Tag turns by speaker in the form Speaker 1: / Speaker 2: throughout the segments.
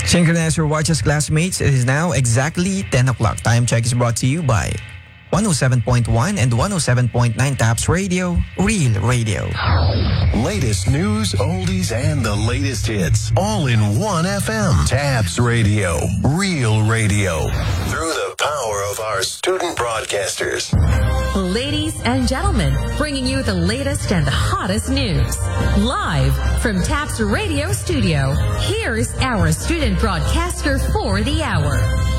Speaker 1: Synchronize your watches, classmates. It is now exactly 10 o'clock. Time check is brought to you by 107.1 and 107.9 TAPS Radio, Real Radio.
Speaker 2: Latest news, oldies, and the latest hits, all in one FM. TAPS Radio, Real Radio. Through the power of our student broadcasters.
Speaker 3: Ladies and gentlemen, bringing you the latest and the hottest news. Live from TAPS Radio Studio, here's our student broadcaster for the hour.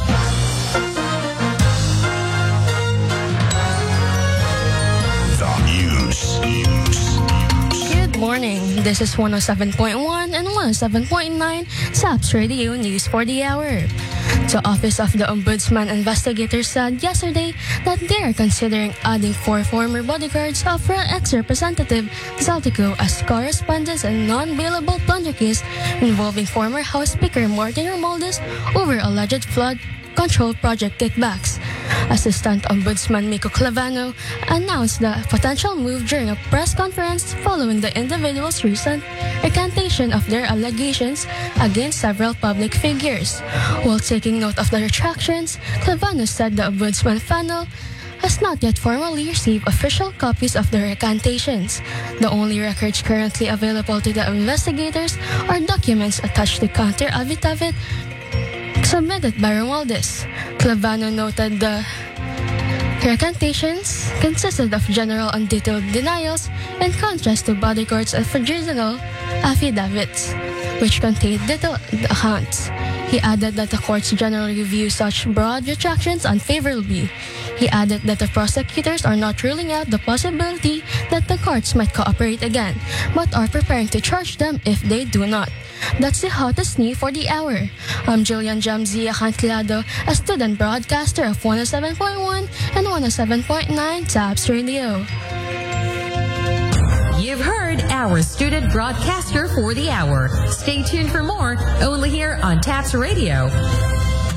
Speaker 4: Good morning. This is 107.1 and 107.9 TAPS Radio News for the hour. The Office of the Ombudsman investigators said yesterday that they are considering adding 4 former bodyguards of ex-representative Zaltico as correspondents in non-bailable plunder case involving former House Speaker Martin Romualdez over alleged flood control project kickbacks. Assistant Ombudsman Miko Clavano announced the potential move during a press conference following the individual's recent recantation of their allegations against several public figures. While taking note of the retractions, Clavano said the Ombudsman panel has not yet formally received official copies of the recantations. The only records currently available to the investigators are documents attached to counter affidavit submitted by Romualdez. Clavano noted the recantations consisted of general and detailed denials in contrast to bodyguards' original affidavits, which contained detailed accounts. He added that the courts generally view such broad retractions unfavorably. He added that the prosecutors are not ruling out the possibility that the courts might cooperate again, but are preparing to charge them if they do not. That's the hottest news for the hour. I'm Jillian Jamzia Cantilado, a student broadcaster of 107.1 and 107.9 TAPS Radio.
Speaker 3: You've heard our student broadcaster for the hour. Stay tuned for more, only here on TAPS Radio.